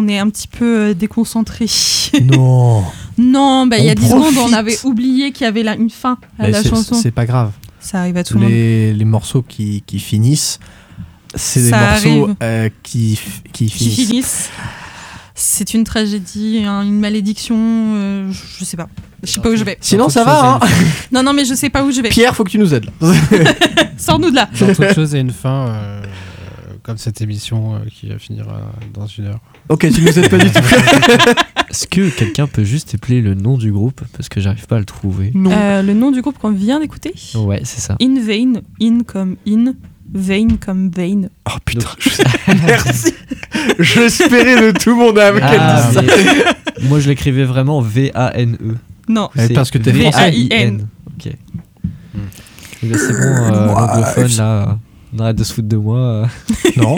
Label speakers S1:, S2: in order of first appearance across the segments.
S1: on est un petit peu déconcentré.
S2: Non.
S1: Non, il y a 10 secondes, on
S2: profite.
S1: avait oublié qu'il y avait une fin à la chanson.
S2: C'est pas grave.
S1: Ça arrive à tout le monde.
S2: Les morceaux qui finissent, c'est des
S1: Ça
S2: morceaux qui finissent.
S1: C'est une tragédie, une malédiction, je sais pas. Je sais pas où je vais.
S2: Sinon, ça va, hein.
S1: Non, mais je sais pas où je vais.
S2: Pierre, faut que tu nous aides.
S1: Sors-nous de là.
S3: Genre, toute chose a une fin, comme cette émission qui va finir dans 1 heure.
S2: Ok, tu nous aides pas du tout.
S4: Est-ce que quelqu'un peut juste épeler le nom du groupe parce que j'arrive pas à le trouver?
S2: Non.
S1: Le nom du groupe qu'on vient d'écouter.
S4: Ouais, c'est ça.
S1: In Vain, in comme in, vein comme vein.
S2: Oh putain, merci. J'espérais de tout mon âme qu'elle dise ça.
S4: Moi, je l'écrivais vraiment V-A-N-E.
S1: Non.
S4: C'est
S2: parce que t'es français.
S1: V-A-I-N.
S4: Ok. Et là, c'est bon, l'anglophone, là, on arrête de se foutre de moi.
S2: Non.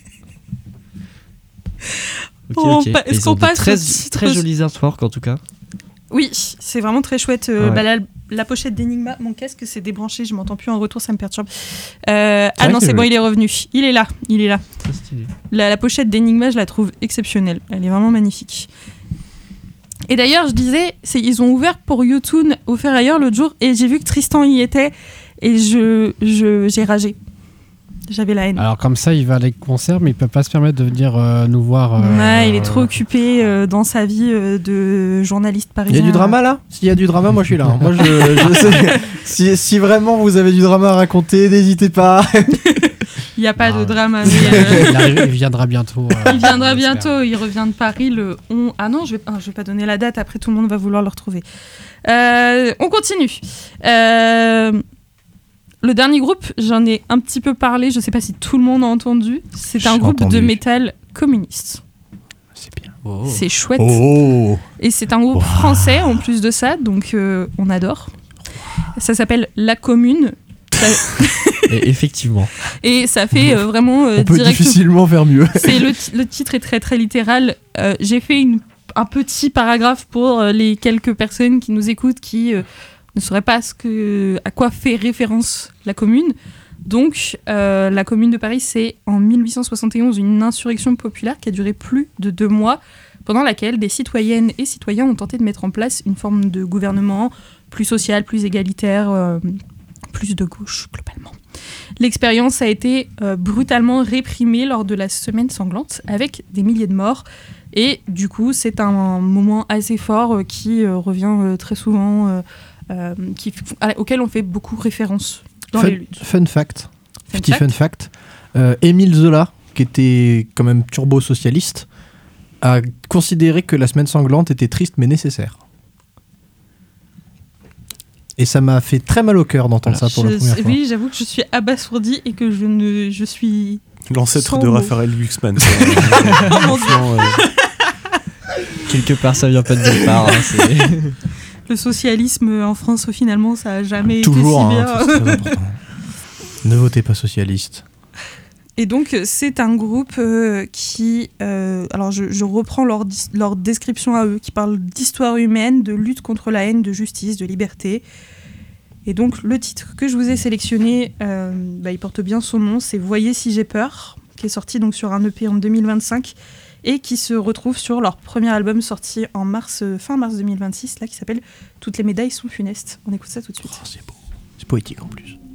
S4: Ok.
S1: Est-ce
S4: Ils
S1: qu'on
S4: ont de
S1: passe
S4: très,
S1: au titre
S4: très jolis artworks en tout cas.
S1: Oui, c'est vraiment très chouette.
S4: Ouais.
S1: La pochette d'Enigma, mon casque s'est débranché, je m'entends plus en retour, ça me perturbe.
S2: vrai
S1: Non,
S2: que
S1: c'est bon, il est revenu. Il est là.
S4: Très stylé.
S1: La pochette d'Enigma, je la trouve exceptionnelle. Elle est vraiment magnifique. Et d'ailleurs, je disais, ils ont ouvert pour U2 au Ferrailleur l'autre jour et j'ai vu que Tristan y était et j'ai ragé. J'avais la haine.
S3: Alors comme ça, il va à des concerts, mais il peut pas se permettre de venir nous voir.
S1: Ouais, il est trop occupé dans sa vie de journaliste
S2: Il
S1: parisien.
S2: y a du drama là. S'il y a du drama, moi je suis là. Hein. Moi je sais. Si vraiment vous avez du drama à raconter, n'hésitez pas.
S1: Il n'y a pas de drama.
S3: Il viendra bientôt.
S1: Il viendra
S3: on espère.
S1: bientôt. Il revient de Paris le 11. Ah non, je vais pas donner la date. Après, tout le monde va vouloir le retrouver. On continue. Le dernier groupe, j'en ai un petit peu parlé. Je sais pas si tout le monde a entendu. C'est un
S2: J'ai
S1: groupe
S2: entendu.
S1: de métal communiste.
S2: C'est bien.
S4: Oh.
S1: C'est chouette.
S2: Oh.
S1: Et c'est un groupe français en plus de ça, donc on adore. Ça s'appelle La Commune.
S4: Et effectivement.
S1: Et ça fait vraiment
S2: On peut
S1: direct.
S2: difficilement faire mieux.
S1: C'est le titre est très très littéral. J'ai fait un petit paragraphe pour les quelques personnes qui nous écoutent qui ne sauraient pas à quoi fait référence la Commune. Donc, la Commune de Paris, c'est en 1871 une insurrection populaire qui a duré plus de 2 mois, pendant laquelle des citoyennes et citoyens ont tenté de mettre en place une forme de gouvernement plus social, plus égalitaire, plus de gauche globalement. L'expérience a été brutalement réprimée lors de la Semaine sanglante, avec des milliers de morts. Et du coup, c'est un moment assez fort qui revient très souvent, auquel on fait beaucoup référence dans les luttes.
S2: Fun fact. Petit fun fact. Émile Zola, qui était quand même turbo-socialiste, a considéré que la Semaine sanglante était triste mais nécessaire. Et ça m'a fait très mal au cœur d'entendre ça pour la première fois.
S1: Oui, j'avoue que je suis abasourdie et que je suis...
S5: L'ancêtre
S1: Sans
S5: de
S1: mots.
S5: Raphaël Glucksmann.
S1: Oh mon Dieu.
S4: Quelque part, ça vient pas de nulle part. Hein, c'est...
S1: Le socialisme en France, finalement, ça a jamais
S2: Toujours,
S1: été si
S2: hein,
S1: bien.
S2: c'est très important. Ne votez pas socialiste.
S1: Et donc, c'est un groupe qui... alors, je reprends leur description à eux, qui parle d'histoire humaine, de lutte contre la haine, de justice, de liberté. Et donc, le titre que je vous ai sélectionné, il porte bien son nom, c'est « Voyez si j'ai peur », qui est sorti donc sur un EP en 2025 et qui se retrouve sur leur premier album sorti en fin mars 2026, là, qui s'appelle « Toutes les médailles sont funestes ». On écoute ça tout de suite.
S2: Oh, c'est beau. C'est poétique en plus.